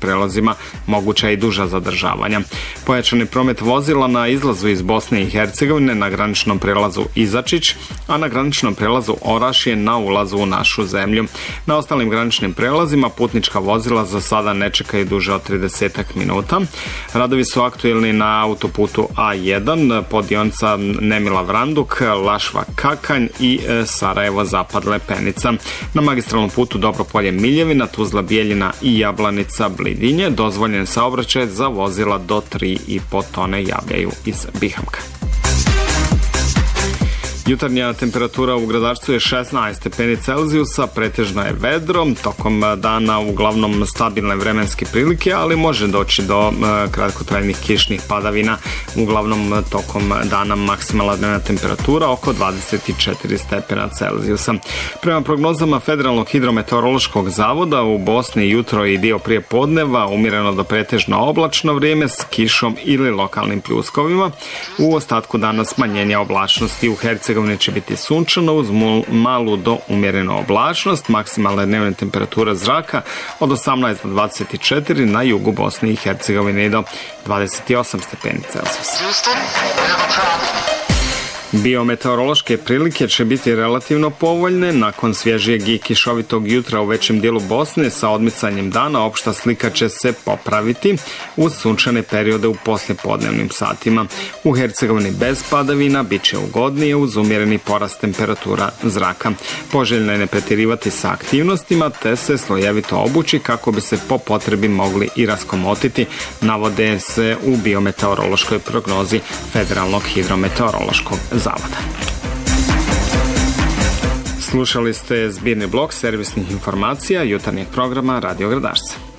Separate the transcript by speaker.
Speaker 1: prelazima moguća i duža zadržavanja. Pojačani promet vozila na izlazu iz Bosne i Hercegovine na graničnom prelazu Izačić, a na graničnom prelazu Orašje na ulazu u našu zemlju. Na ostalim graničnim prelazima putnička vozila za sada ne čekaju duže od 30 minuta. Radovi su aktuelni na autoputu A1, podionica Nemila Vranduk, Lašva Kakanj i Sarajevo Zapad Lepenica. Na magistralnom putu Dobropolje Miljevina, Tuzla Bijeljina i Jablanica Blidinje dozvoljen saobraćaj za vozila do 3,5 tone javljaju iz Bihamka. Jutarnja temperatura u Gradačcu je 16 stepeni Celzijusa, pretežno je vedro, tokom dana uglavnom stabilne vremenske prilike, ali može doći do kratkotrajnih kišnih padavina, uglavnom tokom dana maksimalna dnevna temperatura oko 24 stepena Celzijusa. Prema prognozama Federalnog hidrometeorološkog zavoda u Bosni jutro i dio prije podneva umjereno do pretežno oblačno vrijeme s kišom ili lokalnim pljuskovima. U ostatku dana smanjenja oblačnosti. U Hercegovini će biti sunčano uz malu do umjerenu oblačnost, maksimalna dnevna temperatura zraka od 18 do 24, na jugu Bosne i Hercegovine do 28 stepeni Celzijusa. Biometeorološke prilike će biti relativno povoljne. Nakon svježijeg i kišovitog jutra u većem dijelu Bosne sa odmicanjem dana opšta slika će se popraviti uz sunčane periode u poslijepodnevnim satima. U Hercegovini bez padavina bit će ugodnije uz umjereni porast temperatura zraka. Poželjno je ne pretjerivati sa aktivnostima te se slojevito obući kako bi se po potrebi mogli i raskomotiti, navode se u biometeorološkoj prognozi Federalnog hidrometeorološkog zavoda. Slušali ste zbirni blok servisnih informacija jutarnjeg programa Radio Gradašca.